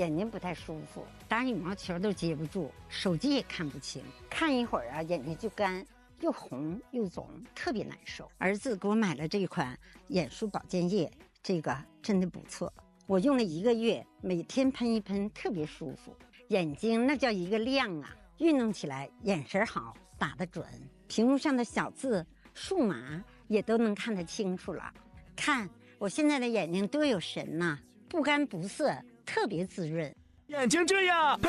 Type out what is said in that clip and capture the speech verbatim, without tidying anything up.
眼睛不太舒服，打羽毛球都接不住，手机也看不清，看一会儿啊眼睛就干，又红又肿，特别难受。儿子给我买了这款眼舒保健液，这个真的不错，我用了一个月，每天喷一喷，特别舒服，眼睛那叫一个亮啊，运动起来眼神好，打得准，屏幕上的小字数码也都能看得清楚了。看我现在的眼睛多有神呐、啊，不干不涩，特别滋润。 眼睛这样